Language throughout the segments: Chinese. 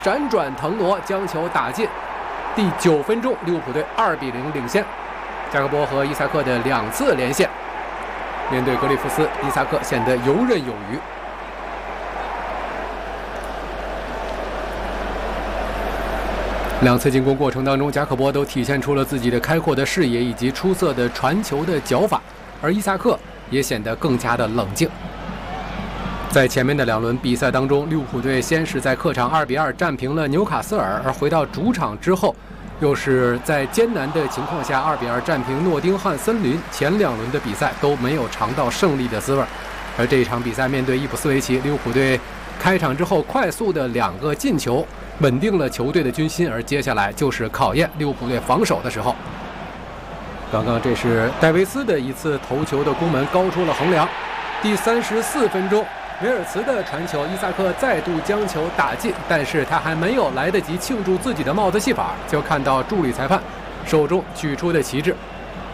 辗转腾挪将球打进。第9分钟，利物浦队2比0领先。加克波和伊萨克的2次连线，面对格里夫斯，伊萨克显得游刃有余。2次进攻过程当中，加克波都体现出了自己的开阔的视野以及出色的传球的脚法，而伊萨克也显得更加的冷静。在前面的2轮比赛当中，利物浦队先是在客场2比2战平了纽卡斯尔，而回到主场之后，又是在艰难的情况下2比2战平诺丁汉森林。前2轮的比赛都没有尝到胜利的滋味，而这一场比赛面对伊普斯维奇，利物浦队开场之后快速的2个进球，稳定了球队的军心，而接下来就是考验利物浦队防守的时候。刚刚这是戴维斯的一次头球的攻门，高出了横梁。第34分钟，维尔茨的传球，伊萨克再度将球打进，但是他还没有来得及庆祝自己的帽子戏法，就看到助理裁判手中举出的旗帜。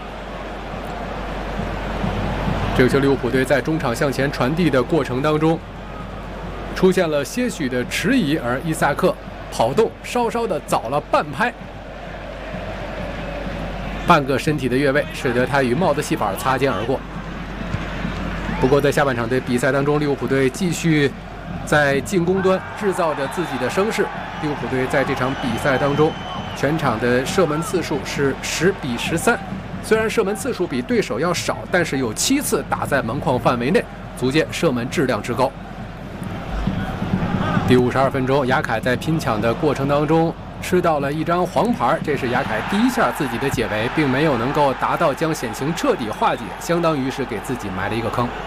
这个球利物浦队在中场向前传递的过程当中出现了些许的迟疑，而伊萨克跑动稍稍的早了半拍，半个身体的越位使得他与帽子戏法擦肩而过。不过在下半场的比赛当中，利物浦队继续在进攻端制造着自己的声势。利物浦队在这场比赛当中全场的射门次数是10比13，虽然射门次数比对手要少，但是有7次打在门框范围内，足见射门质量之高。第52分钟，雅凯在拼抢的过程当中吃到了一张黄牌，这是雅凯第一下自己的解围，并没有能够达到将险情彻底化解，相当于是给自己埋了一个坑。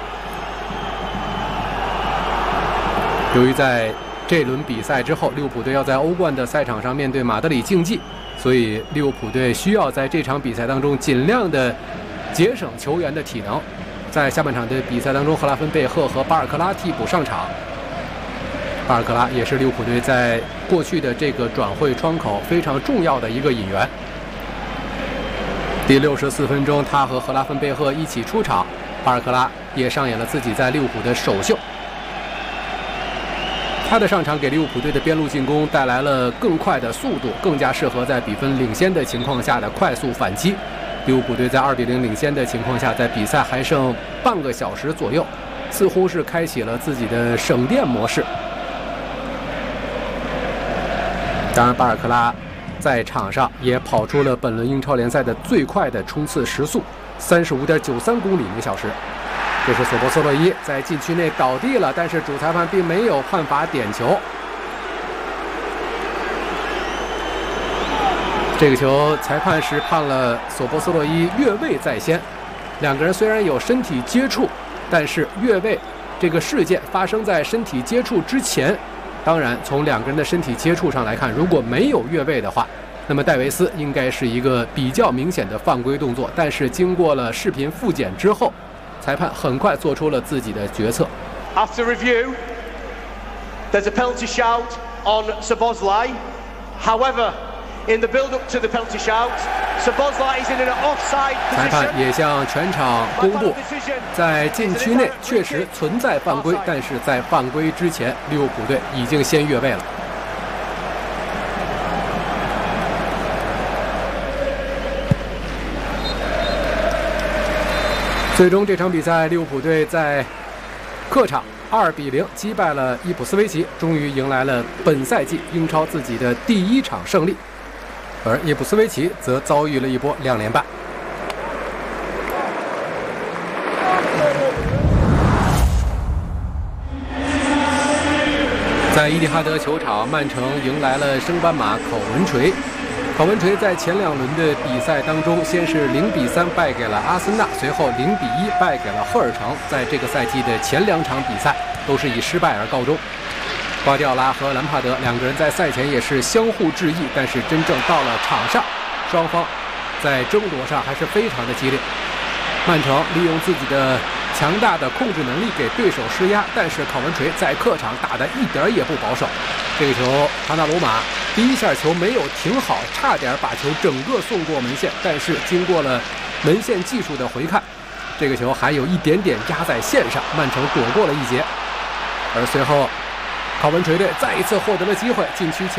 由于在这轮比赛之后，利物浦队要在欧冠的赛场上面对马德里竞技，所以利物浦队需要在这场比赛当中尽量的节省球员的体能。在下半场的比赛当中，赫拉芬贝赫和巴尔克拉替补上场。巴尔克拉也是利物浦队在过去的这个转会窗口非常重要的一个引援。第64分钟，他和赫拉芬贝赫一起出场，巴尔克拉也上演了自己在利物浦的首秀。他的上场给利物浦队的边路进攻带来了更快的速度，更加适合在比分领先的情况下的快速反击。利物浦队在2比0领先的情况下，在比赛还剩半个小时左右，似乎是开启了自己的省电模式。当然，巴尔克拉在场上也跑出了本轮英超联赛的最快的冲刺时速，35.93公里每小时。这是索博斯洛伊在禁区内倒地了，但是主裁判并没有判罚点球。这个球裁判是判了索博斯洛伊越位在先。2个人虽然有身体接触，但是越位这个事件发生在身体接触之前。当然，从2个人的身体接触上来看，如果没有越位的话，那么戴维斯应该是一个比较明显的犯规动作。但是经过了视频复检之后，裁判很快做出了自己的决策。 After review, there's a penalty shout on Szoboszlai. However, in the build-up to the penalty shout, Szoboszlai is in an offside position. 裁判也向全场公布，在禁区内确实存在犯规，但是在犯规之前，利物浦队已经先越位了。最终这场比赛，利物浦队在客场2比0击败了伊普斯维奇，终于迎来了本赛季英超自己的第1场胜利。而伊普斯维奇则遭遇了一波2连败。在伊蒂哈德球场，曼城迎来了升班马考文垂。考文垂在前2轮的比赛当中，先是0比3败给了阿森纳，随后0比1败给了赫尔城。在这个赛季的前2场比赛都是以失败而告终。瓜迪奥拉和兰帕德2个人在赛前也是相互致意，但是真正到了场上，双方在争夺上还是非常的激烈。曼城利用自己的强大的控制能力给对手施压，但是考文垂在客场打得一点也不保守。这个球，帕纳罗马第1下球没有停好，差点把球整个送过门线，但是经过了门线技术的回看，这个球还有一点点压在线上，曼城躲过了一劫。而随后考文垂队再一次获得了机会，禁区前